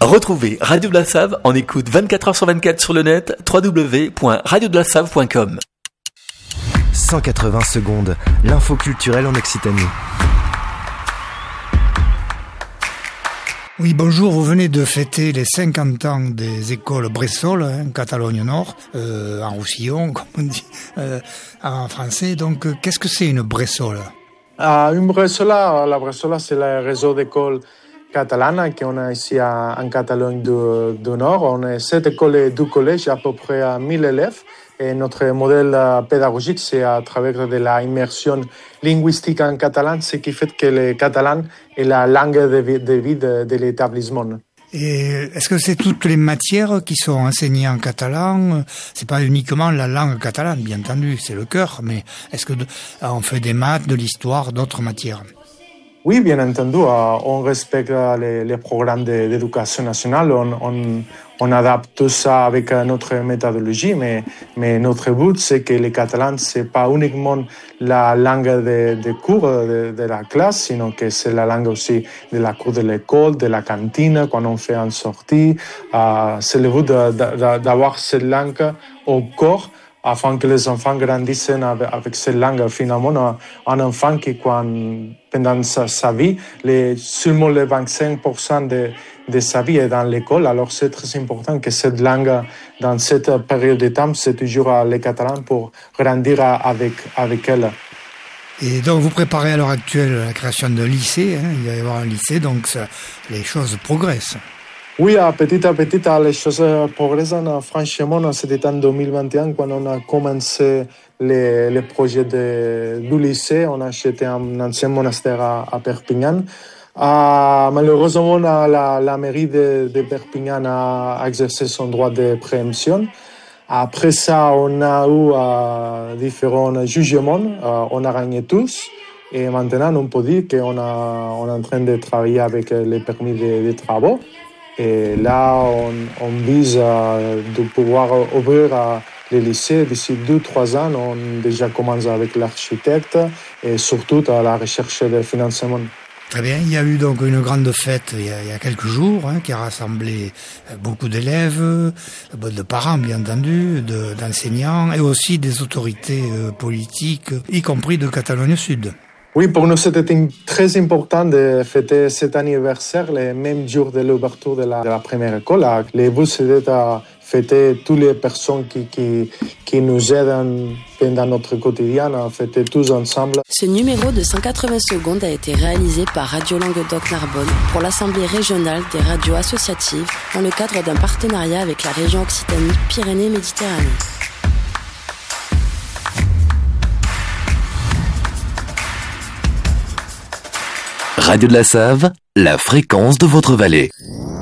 Retrouvez Radio de la Save en écoute 24h/24 sur le net, www.radiodelaSave.com. 180 secondes, l'info culturelle en Occitanie. Oui, bonjour, vous venez de fêter les 50 ans des écoles Bressol, en Catalogne Nord, en Roussillon, comme on dit en français. Donc, qu'est-ce que c'est une Bressol? Une Bressola, la Bressola, c'est le réseau d'écoles catalanes qu'on a ici en Catalogne du Nord. On a 7 écoles et 2 collèges, à peu près 1000 élèves. Et notre modèle pédagogique, c'est à travers de la immersion linguistique en catalan, ce qui fait que le catalan est la langue de vie de l'établissement. Et est-ce que c'est toutes les matières qui sont enseignées en catalan? C'est pas uniquement la langue catalane, bien entendu, c'est le cœur, mais est-ce que on fait des maths, de l'histoire, d'autres matières? Oui, bien entendu, on respecte les programmes d'éducation nationale, on adapte tout ça avec notre méthodologie, mais notre but, c'est que le catalan, c'est pas uniquement la langue de cours de la classe, sinon que c'est la langue aussi de la cour de l'école, de la cantine, quand on fait une sortie. C'est le but d'avoir cette langue au corps, afin que les enfants grandissent avec cette langue. Finalement, un enfant qui, pendant sa vie, seulement le 25% de sa vie est dans l'école. Alors, c'est très important que cette langue, dans cette période de temps, c'est toujours le catalan pour grandir avec elle. Et donc, vous préparez à l'heure actuelle la création de lycée. Il va y avoir un lycée, donc les choses progressent. Oui, petit à petit, les choses progressent. Franchement, c'était en 2021 quand on a commencé le projet du lycée. On a acheté un ancien monastère à Perpignan. Malheureusement, la mairie de Perpignan a exercé son droit de préemption. Après ça, on a eu différents jugements. On a gagné tous. Et maintenant, on peut dire qu'on est en train de travailler avec les permis de travaux. Et là, on vise de pouvoir ouvrir les lycées d'ici 2-3 ans. On déjà commence avec l'architecte et surtout à la recherche de financement. Très bien, il y a eu donc une grande fête il y a quelques jours qui a rassemblé beaucoup d'élèves, de parents bien entendu, d'enseignants et aussi des autorités politiques, y compris de Catalogne Sud. Oui, pour nous, c'était très important de fêter cet anniversaire, le même jour de l'ouverture de la première école. Le but, c'était de fêter toutes les personnes qui nous aident dans notre quotidien, à fêter tous ensemble. Ce numéro de 180 secondes a été réalisé par Radio Languedoc-Narbonne pour l'Assemblée régionale des radios associatives dans le cadre d'un partenariat avec la région Occitanie-Pyrénées-Méditerranée. Radio de la Save, la fréquence de votre vallée.